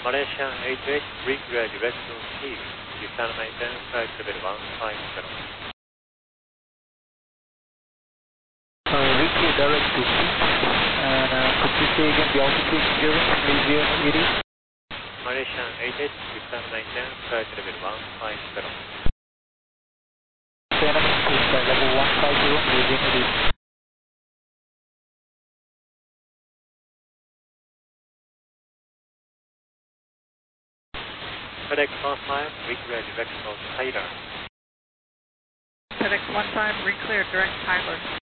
Malaysian 88, reclear directional speed. Descend maintain flight level 150. Reclear direct to seat. Could you say again the altitude during Malaysia 80? Malaysian 88, descend maintain flight level 150. Dynamic to flight level 150, Malaysia 80. FedEx 15, reclear directional Tyler. FedEx 15, reclear direct Tyler.